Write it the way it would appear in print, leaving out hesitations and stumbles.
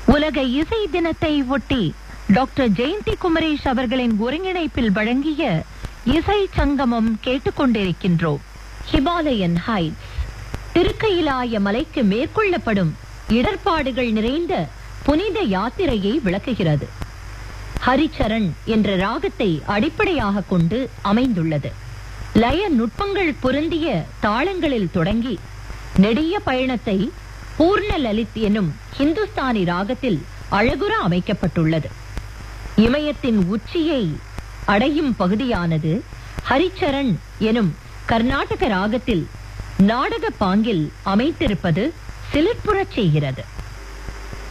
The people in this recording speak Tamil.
உலக இசை தினத்தை ஒட்டி டாக்டர் ஜெயந்தி குமரேஷ் அவர்களின் ஒருங்கிணைப்பில் வழங்கிய இசை சங்கமம் கேட்டுக்கொண்டிருக்கின்றோம். ஹிமாலயன் ஹைட்ஸ் திருக்கயிலாய மலைக்கு மேற்கொள்ளப்படும் இடர்பாடுகள் நிறைந்த புனித யாத்திரையை விளக்குகிறது. ஹரிச்சரண் என்ற ராகத்தை அடிப்படையாக கொண்டு அமைந்துள்ளது. லய நுட்பங்கள் பொருந்திய தாளங்களில் தொடங்கி நெடிய பயணத்தை பூர்ண லலித் எனும் ஹிந்துஸ்தானி ராகத்தில் அழகுற அமைக்கப்பட்டுள்ளது. இமயத்தின் உச்சியை அடையும் பகுதியானது ஹரிச்சரண் எனும் கர்நாடக ராகத்தில் நாடக பாங்கில் அமைத்திருப்பது சிலிர்ப்புறச் செய்கிறது.